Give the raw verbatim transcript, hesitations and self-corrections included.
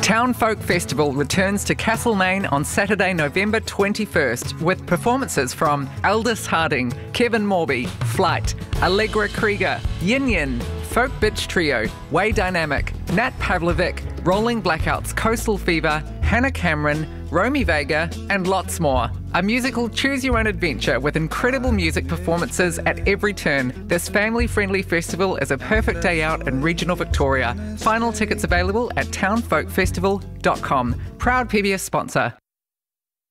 Town Folk Festival returns to Castlemaine on Saturday, November twenty-first, with performances from Aldous Harding, Kevin Morby, Flight, Allegra Krieger, Yin Yin, Folk Bitch Trio, Way Dynamic, Nat Pavlovic, Rolling Blackouts, Coastal Fever, Hannah Cameron, Romy Vega, and lots more. A musical choose-your-own-adventure with incredible music performances at every turn. This family-friendly festival is a perfect day out in regional Victoria. Final tickets available at town folk festival dot com. Proud P B S sponsor.